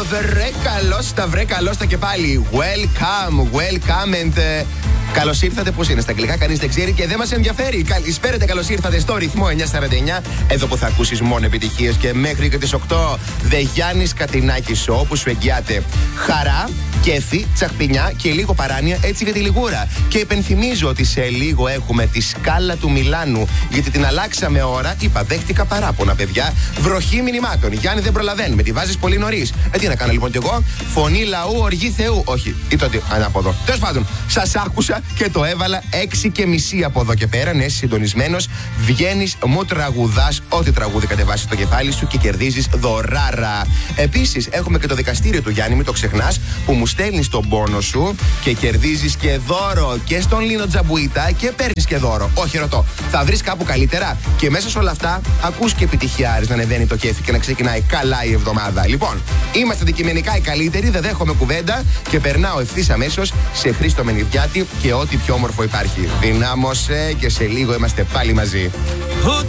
βρε καλώς τα και πάλι. Welcome and καλώς ήρθατε. Πώς είναι στα αγγλικά, κανείς δεν ξέρει και δεν μας ενδιαφέρει. Καλησπέρα, καλώς ήρθατε στο ρυθμό 949. Εδώ που θα ακούσεις μόνο επιτυχίες και μέχρι και τις 8. The Γιάννης Κατινάκης Show, που σου εγγυάται χαρά, κέφι, τσαχπινιά και λίγο παράνοια, έτσι για τη λιγούρα. Και υπενθυμίζω ότι σε λίγο έχουμε τη σκάλα του Μιλάνου, γιατί την αλλάξαμε ώρα. Είπα, δέχτηκα παράπονα, παιδιά. Βροχή μηνυμάτων. Γιάννη, δεν προλαβαίνουμε. Τη βάζεις πολύ νωρίς. Τι να κάνω λοιπόν κι εγώ. Φωνή λαού, οργή Θεού. Όχι, ή τότε ανάποδο. Τέλος πάντων, σας άκουσα και το έβαλα 6:30 από εδώ και πέρα. Ναι, συντονισμένος. Βγαίνεις, μου τραγουδάς ό,τι τραγούδι κατεβάσεις στο κεφάλι σου και κερδίζεις δωράρα. Επίσης, έχουμε και το δικαστήριο του Γιάννη, μην το ξεχνάς, που μου στέλνεις τον πόνο σου και κερδίζεις και δώρο και στον Λίνο Τζαμπουίτα και παίρνεις και δώρο. Όχι, ρωτώ, θα βρεις κάπου καλύτερα? Και μέσα σε όλα αυτά, ακούς και επιτυχιάρες να ανεβαίνει το κέφι και να ξεκινάει καλά η εβδομάδα. Λοιπόν, είμαστε αντικειμενικά οι καλύτεροι, δεν δέχομαι κουβέντα και περνάω ευθύς αμέσως σε Χρήστο Μενιδιάτη και ό,τι πιο όμορφο υπάρχει. Δυνάμωσε και σε λίγο είμαστε πάλι μαζί.